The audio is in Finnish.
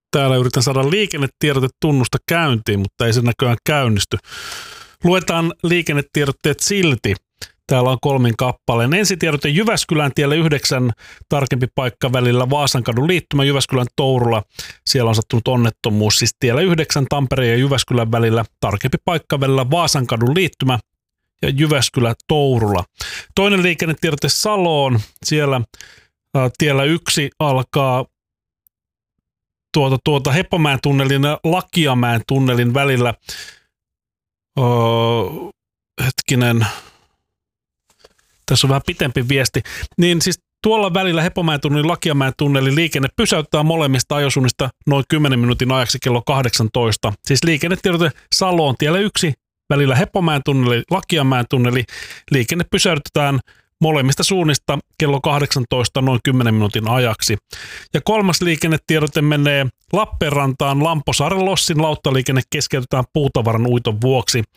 Täällä yritän saada liikennetiedotetunnusta käyntiin, mutta ei se näköjään käynnisty. Luetaan liikennetiedotteet silti. Täällä on 3 kappaleen. Ensitiedote Jyväskylän tielle 9, tarkempi paikka välillä Vaasankadun liittymä Jyväskylän Tourula. Siellä on sattunut onnettomuus, siis tiellä 9 Tampereen ja Jyväskylän välillä, tarkempi paikka välillä Vaasankadun liittymä ja Jyväskylän Tourula. Toinen liikennetiedote Saloon. Siellä tiellä 1 alkaa Heppomäen tunnelin ja Lakiamäen tunnelin välillä. Hetkinen. Tässä on vähän pitempi viesti. Niin siis tuolla välillä Heppomäen tunnelin, Lakiamäen tunnelin liikenne pysäyttää molemmista ajosuunnista noin 10 minuutin ajaksi kello 18. Siis liikennetiedote Saloon tiellä 1 välillä Heppomäen tunneli, Lakiamäen tunneli. Liikenne pysäytetään molemmista suunnista kello 18 noin 10 minuutin ajaksi. Ja 3. liikennetiedote menee Lappeenrantaan. Lamposaaren Lossin lauttaliikenne keskeytetään puutavaran uiton vuoksi.